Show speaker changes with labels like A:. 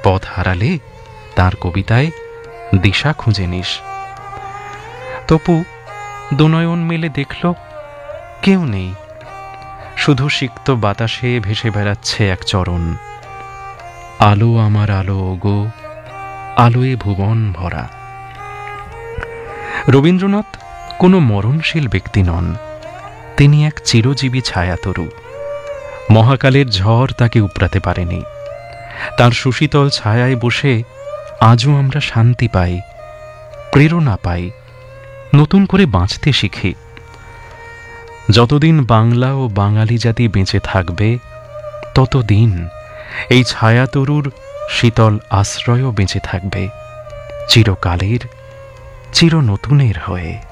A: পথ হারালে তার কবিতায় দিশা খুঁজে নিস। তপু দুনয়ন মেলে দেখল কেউ নেই, শুধু সিক্ত বাতাসে ভেসে বেড়াচ্ছে এক চরণ। আলো আমার আলো ওগো, আলোয় ভুবন ভরা। রবীন্দ্রনাথ কোনো মরণশীল ব্যক্তি নন, তিনি এক চিরজীবী ছায়াতরু। মহাকালের ঝড় তাকে উপড়াতে পারেনি। তার সুশীতল ছায়ায় বসে আজও আমরা শান্তি পাই, প্রেরণা পাই, নতুন করে বাঁচতে শিখি। যতদিন বাংলা ও বাঙালি জাতি বেঁচে থাকবে, ততদিন এই ছায়াতরুর শীতল আশ্রয়ও বেঁচে থাকবে, চিরকালের, চির নতুনের হয়ে।